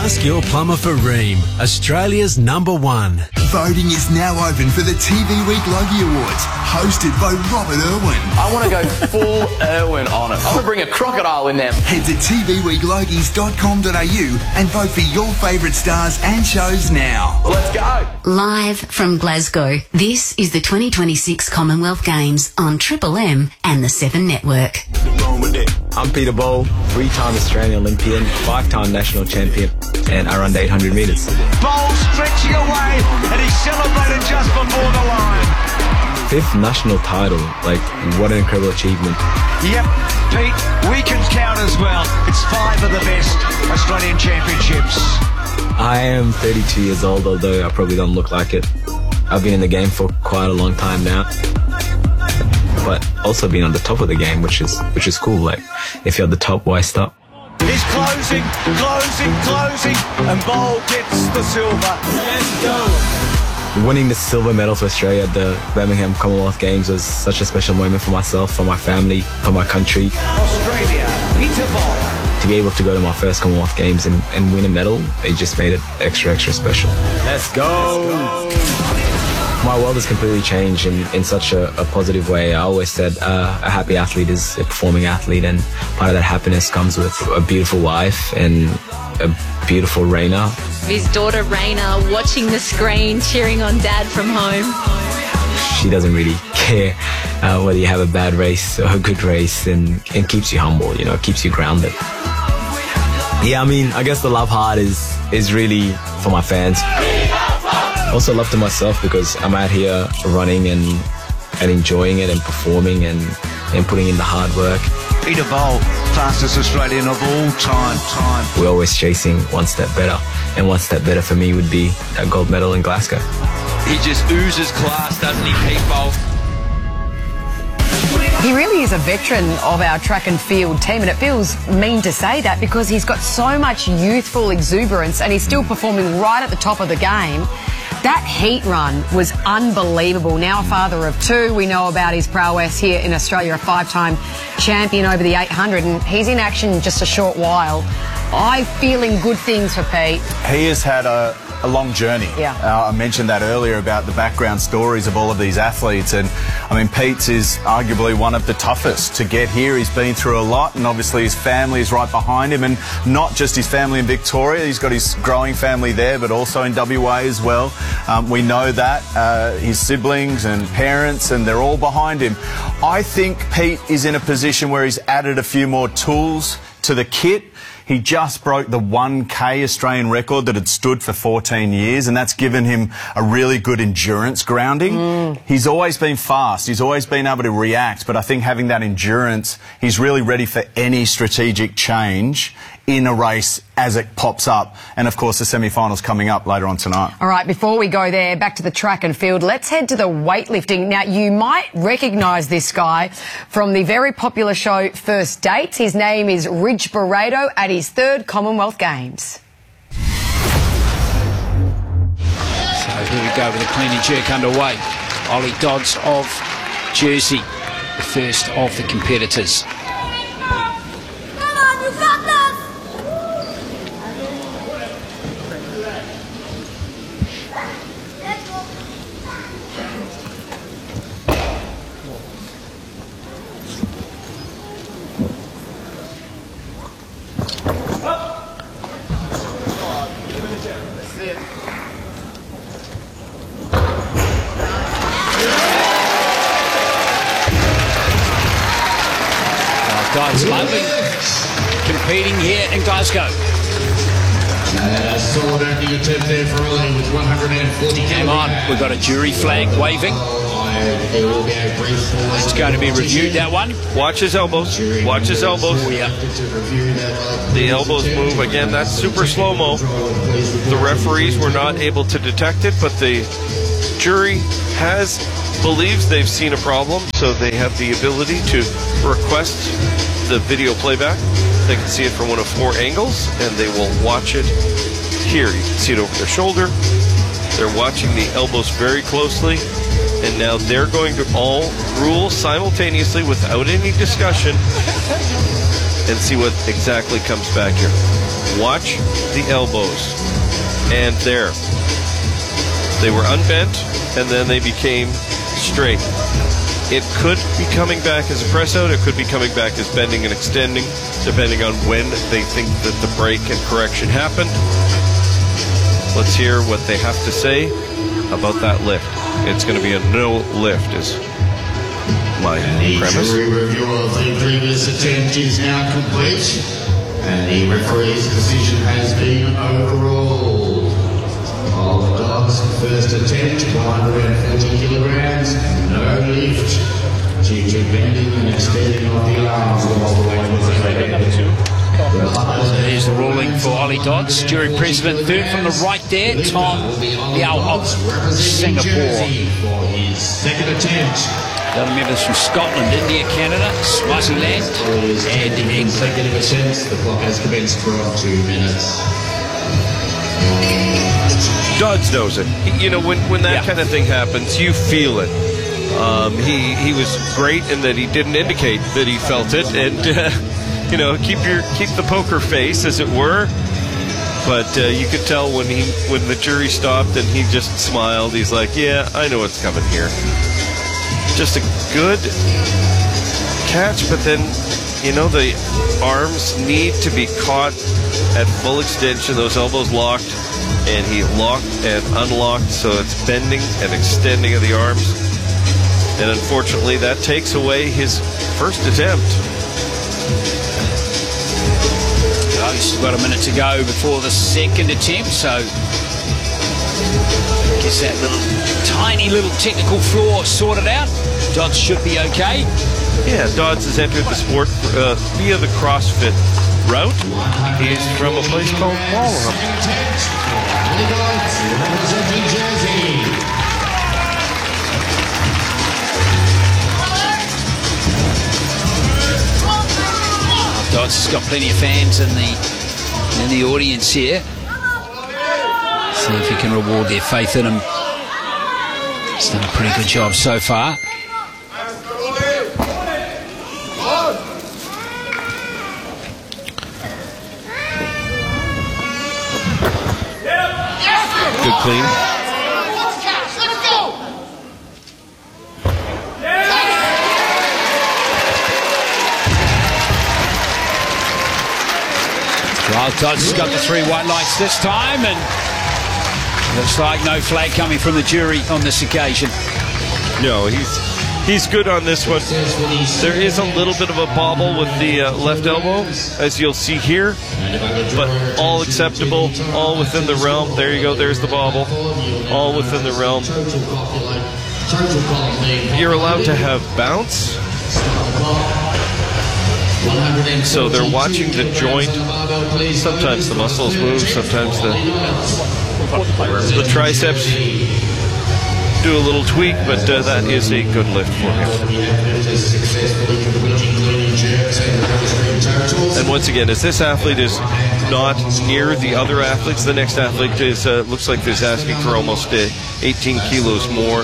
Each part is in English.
Ask your plumber for Rheem, Australia's #1. Voting is now open for the TV Week Logie Awards, hosted by Robert Irwin. I want to go full Irwin on it. I'm going to bring a crocodile in there. Head to tvweeklogies.com.au and vote for your favourite stars and shows now. Let's go. Live from Glasgow, this is the 2026 Commonwealth Games on Triple M and the 7 Network. I'm Peter Bowl, 3-time Australian Olympian, 5-time national champion, and I run the 800 metres. Bowl stretching away, and he celebrated just before the line. 5th national title, like, what an incredible achievement. Yep, Pete, we can count as well. It's 5 of the best Australian championships. I am 32 years old, although I probably don't look like it. I've been in the game for quite a long time now, but also been on the top of the game, which is cool. Like, if you're at the top, why stop? He's closing, and Bowl gets the silver. Let's go. Winning the silver medal for Australia at the Birmingham Commonwealth Games was such a special moment for myself, for my family, for my country. Australia, Peter Bowl. To be able to go to my first Commonwealth Games and win a medal, it just made it extra special. Let's go! My world has completely changed in such a positive way. I always said a happy athlete is a performing athlete, and part of that happiness comes with a beautiful wife and a beautiful Raina. His daughter Raina watching the screen, cheering on Dad from home. She doesn't really care whether you have a bad race or a good race, and keeps you humble, you know, keeps you grounded. Yeah, I mean, I guess the love heart is really for my fans. Also love to myself because I'm out here running and enjoying it and performing and putting in the hard work. Peter Bowl, fastest Australian of all time. We're always chasing one step better, and one step better for me would be that gold medal in Glasgow. He just oozes class, doesn't he, Pete Bowl? He really is a veteran of our track and field team, and it feels mean to say that because he's got so much youthful exuberance and he's still performing right at the top of the game. That heat run was unbelievable. Now a father of 2, we know about his prowess here in Australia, a 5-time champion over the 800, and he's in action in just a short while. I'm feeling good things for Pete. He has had a long journey. Yeah. I mentioned that earlier about the background stories of all of these athletes, and I mean, Pete's is arguably one of the toughest to get here. He's been through a lot, and obviously his family is right behind him, and not just his family in Victoria. He's got his growing family there, but also in WA as well. We know that his siblings and parents, and they're all behind him. I think Pete is in a position where he's added a few more tools to the kit. He just broke the 1K Australian record that had stood for 14 years, and that's given him a really good endurance grounding. He's always been fast. He's always been able to react, but I think having that endurance, he's really ready for any strategic change in a race as it pops up. And, of course, the semi-finals coming up later on tonight. All right, before we go there, back to the track and field, let's head to the weightlifting. Now, you might recognise this guy from the very popular show First Dates. His name is Ridge Barreto at his 3rd Commonwealth Games. So here we go with a clean and jerk underway. Ollie Dodds of Jersey, the first of the competitors. Guys loving competing here in Glasgow. Sword only attempt there for Ollie with 140. Hang on, we've got a jury flag waving. It's going to be reviewed, that one. Watch his elbows. Watch his elbows. Oh, yeah. The elbows move. Again, that's super slow-mo. The referees were not able to detect it, but the jury believes they've seen a problem, so they have the ability to request the video playback. They can see it from one of 4 angles, and they will watch it here. You can see it over their shoulder. They're watching the elbows very closely, and now they're going to all rule simultaneously without any discussion. and see what exactly comes back here. Watch the elbows. And there. They were unbent, and then they became straight. It could be coming back as a press out. It could be coming back as bending and extending, depending on when they think that the break and correction happened. Let's hear what they have to say about that lift. It's going to be a no lift, is my premise. The review of the previous attempt is now complete, and the referee's decision has been overruled. Oliver Dodd's first attempt, 140 kilograms, no lift, due to bending and extending of the arms while the weight was There's the ruling for Ollie Dodds. Jury president, third from the right there, Tom Liao of Singapore. For his second attempt. The other members from Scotland, India, Canada, Swaziland, and England. Consecutive attempts. The clock has commenced from 2 minutes. Dodds knows it. You know, when that kind of thing happens, you feel it. He was great in that he didn't indicate that he felt it, and you know, keep the poker face, as it were. But you could tell when the jury stopped and he just smiled. He's like, "Yeah, I know what's coming here." Just a good catch, but then, you know, the arms need to be caught at full extension, those elbows locked, and he locked and unlocked, so it's bending and extending of the arms. And unfortunately, that takes away his first attempt. Well, he's got a minute to go before the second attempt, so I guess that tiny little technical flaw sorted out. Dodds should be okay. Yeah, Dodds has entered the sport via the CrossFit route. He's from a place called Walham. Dodds has got plenty of fans in the audience here. See if he can reward their faith in him. He's done a pretty good job so far. Good clean. Well, Dodds has got the 3 white lights this time, and looks like no flag coming from the jury on this occasion. No, he's good on this one. There is a little bit of a bobble with the left elbow, as you'll see here, but all acceptable, all within the realm. There you go, there's the bobble. All within the realm. You're allowed to have bounce. So they're watching the joint. Sometimes the muscles move, sometimes the triceps do a little tweak, but that is a good lift for him. And once again, as this athlete is not near the other athletes, the next athlete is looks like he's asking for almost 18 kilos more.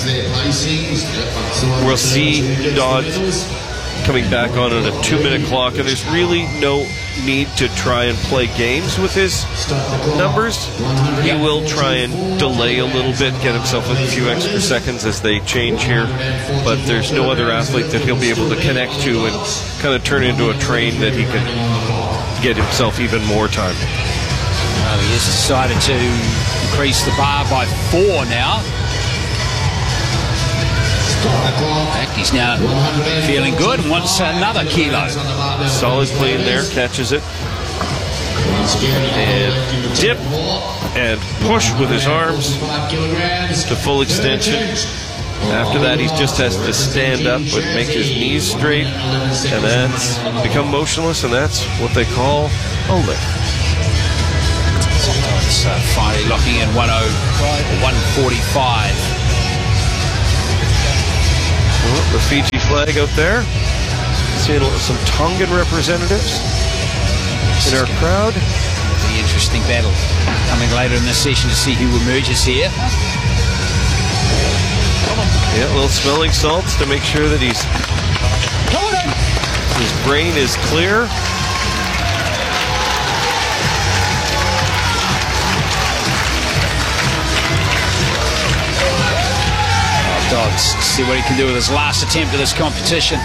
We'll see Dodds coming back on at a 2-minute clock, and there's really no need to try and play games with his numbers. He will try and delay a little bit, get himself a few extra seconds as they change here, but there's no other athlete that he'll be able to connect to and kind of turn into a train that he can get himself even more time. Well, he has decided to increase the bar by 4 now. He's now feeling good and wants another kilo. Solid clean there, catches it. And dip and push with his arms to full extension. After that, he just has to stand up and make his knees straight, and that's become motionless, and that's what they call a lift. So finally locking in 145. Well, the Fiji flag out there. Seeing some Tongan representatives in our crowd. The interesting battle coming later in this session to see who emerges here. Yeah, a little smelling salts to make sure that his brain is clear. Let's see what he can do with his last attempt at this competition.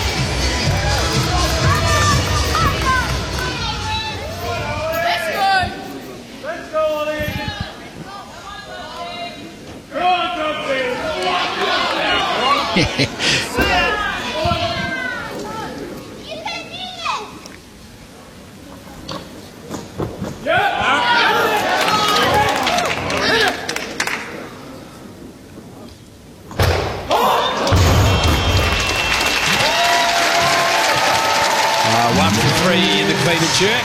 One from three in the cleaver jerk.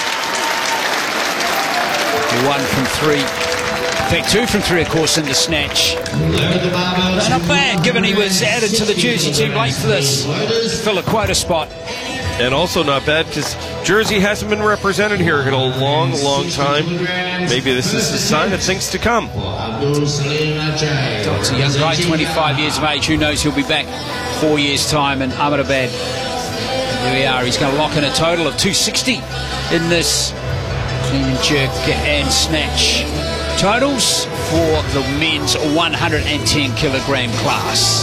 1 from 3. In fact, 2 from 3, of course, in the snatch. Not bad, given he was added to the Jersey team late for this. Fill a quota spot. And also not bad because Jersey hasn't been represented here in a long, long time. Maybe this is a sign of things to come. It's a young guy, 25 years of age. Who knows, he'll be back 4 years' time in Ahmedabad. There we are. He's going to lock in a total of 260 in this clean and jerk and snatch totals for the men's 110 kilogram class.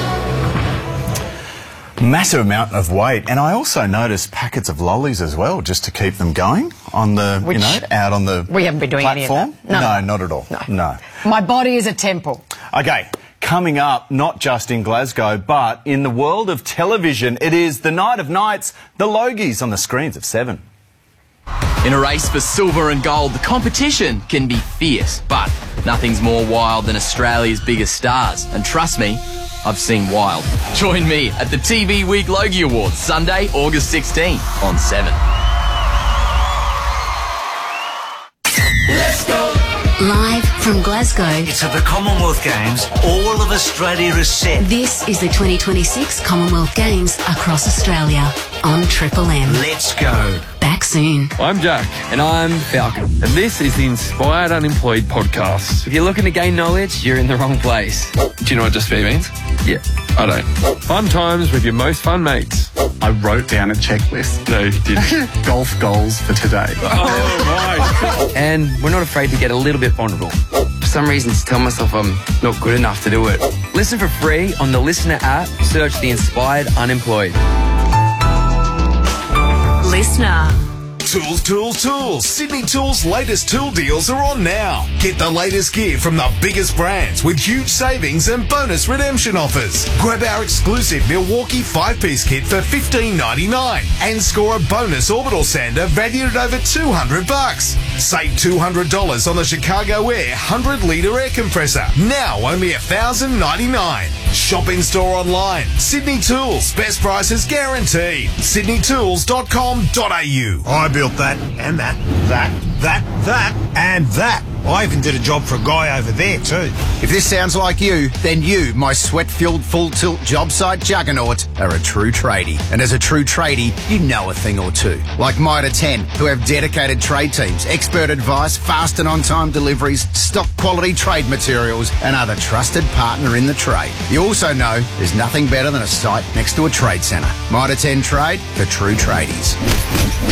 Massive amount of weight, and I also noticed packets of lollies as well, just to keep them going on the, out on the We haven't been doing platform. any of that. No, not at all. No. My body is a temple. Okay, coming up, not just in Glasgow, but in the world of television, it is the night of nights, the Logies on the screens of 7. In a race for silver and gold, the competition can be fierce, but nothing's more wild than Australia's biggest stars. And trust me, I've seen wild. Join me at the TV Week Logie Awards, Sunday, August 16 on 7. Let's go. Live from Glasgow. It's at the Commonwealth Games. All of Australia is set. This is the 2026 Commonwealth Games across Australia on Triple M. Let's go. Back soon. I'm Jack. And I'm Falcon. And this is the Inspired Unemployed podcast. If you're looking to gain knowledge, you're in the wrong place. Do you know what just be means? Yeah. I don't. Fun times with your most fun mates. I wrote down a checklist. No, you didn't. Golf goals for today. Oh, my. And we're not afraid to get a little bit vulnerable. For some reason, to tell myself I'm not good enough to do it. Listen for free on the Listener app. Search the Inspired Unemployed. Listener. Tools. Sydney Tools' latest tool deals are on now. Get the latest gear from the biggest brands with huge savings and bonus redemption offers. Grab our exclusive Milwaukee 5-piece kit for $15.99 and score a bonus orbital sander valued at over $200. Save $200 on the Chicago Air 100-litre air compressor. Now only $1,099. Shop in store online. Sydney Tools. Best prices guaranteed. sydneytools.com.au. I built that and that, and that. I even did a job for a guy over there too. If this sounds like you, then you, my sweat-filled full-tilt job site juggernaut, are a true tradie. And as a true tradie, you know a thing or two. Like Mitre 10, who have dedicated trade teams, expert advice, fast and on-time deliveries, stock quality trade materials, and are the trusted partner in the trade. You also know there's nothing better than a site next to a trade centre. Mitre 10 Trade for true tradies.